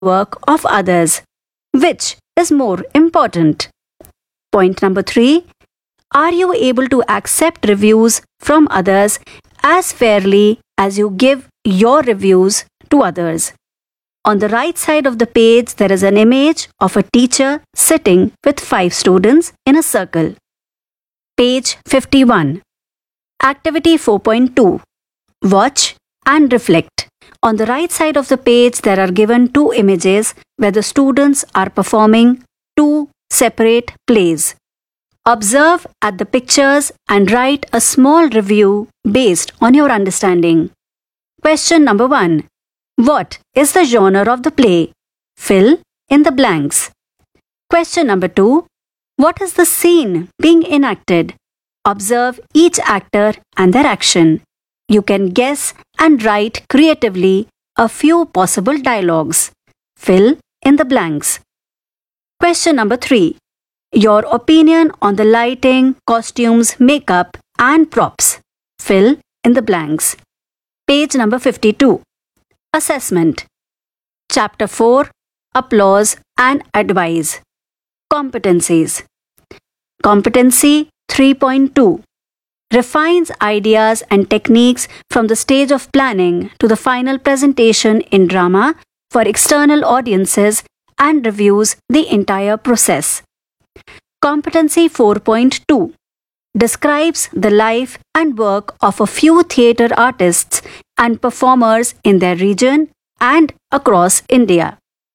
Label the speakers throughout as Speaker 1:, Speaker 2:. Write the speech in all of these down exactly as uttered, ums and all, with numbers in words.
Speaker 1: work of others. Which is more important? Point number three. Are you able to accept reviews from others as fairly as you give your reviews to others? On the right side of the page, there is an image of a teacher sitting with five students in a circle. Page fifty-one. Activity four point two. Watch and reflect. On the right side of the page, there are given two images where the students are performing two separate plays. Observe at the pictures and write a small review based on your understanding. Question number one. What is the genre of the play? Fill in the blanks. Question number two. What is the scene being enacted? Observe each actor and their action. You can guess and write creatively a few possible dialogues. Fill in the blanks. Question number three. Your opinion on the lighting, costumes, makeup, and props. Fill in the blanks. Page number fifty-two. Assessment. Chapter four. Applause and advice. Competencies. Competency three point two. Refines ideas and techniques from the stage of planning to the final presentation in drama for external audiences and reviews the entire process. Competency four point two. Describes the life and work of a few theatre artists and performers in their region and across India.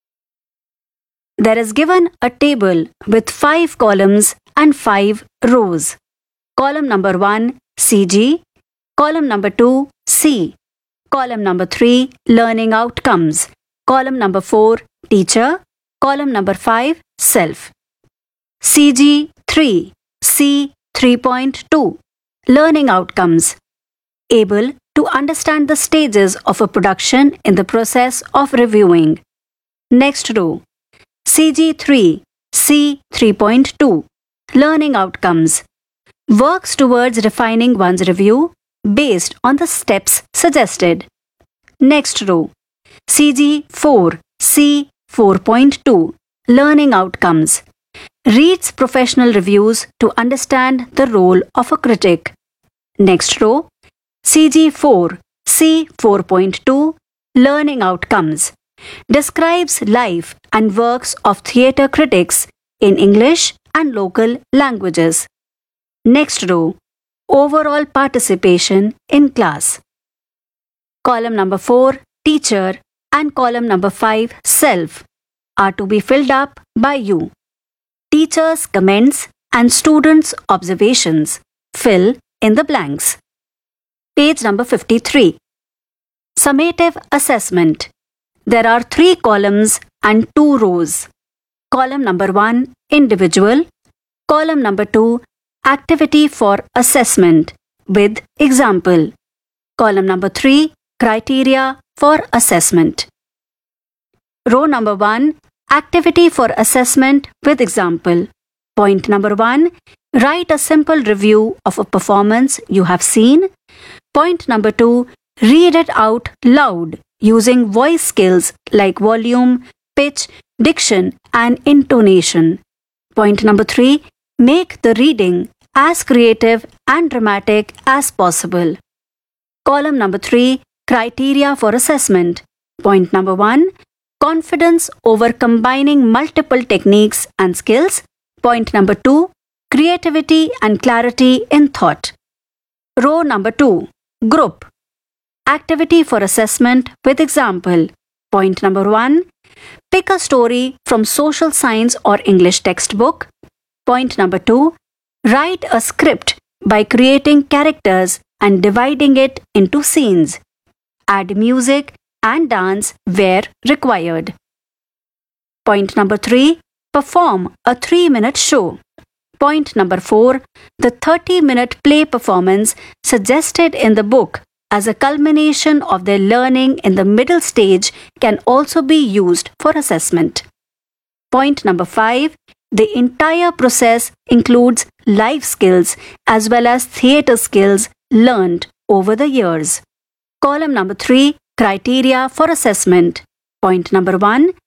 Speaker 1: There is given a table with five columns and five rows. Column number one, C G. Column number two, C. Column number three, learning outcomes. Column number four, teacher. Column number five, self. C G three, C three point two, learning outcomes. Able to understand the stages of a production in the process of reviewing. Next row. C G three, C three point two, learning outcomes. Works towards refining one's review based on the steps suggested. Next row. C G four, C four point two, learning outcomes. Reads professional reviews to understand the role of a critic. Next row. C G four, C four point two, learning outcomes. Describes life and works of theatre critics in English and local languages. Next row. Overall participation in class. Column number four, teacher, and column number five, self, are to be filled up by you. Teacher's comments and students' observations. Fill in the blanks. Page number fifty-three. Summative assessment. There are three columns and two rows. Column number one, individual. Column number two, activity for assessment with example. Column number three, criteria for assessment. Row number one, activity for assessment with example. Point number one, write a simple review of a performance you have seen. Point number two, read it out loud using voice skills like volume, pitch, diction, and intonation. Point number three, make the reading as creative and dramatic as possible. Column number three, criteria for assessment. Point number one, confidence over combining multiple techniques and skills. Point number two, creativity and clarity in thought. Row number two, group. Activity for assessment with example. Point number one, pick a story from social science or English textbook. Point number two, write a script by creating characters and dividing it into scenes. Add music and dance where required. Point number three, perform a three-minute show. Point number four, the thirty-minute play performance suggested in the book as a culmination of their learning in the middle stage can also be used for assessment. Point number five, the entire process includes life skills as well as theatre skills learned over the years. Column number three, criteria for assessment. Point number one,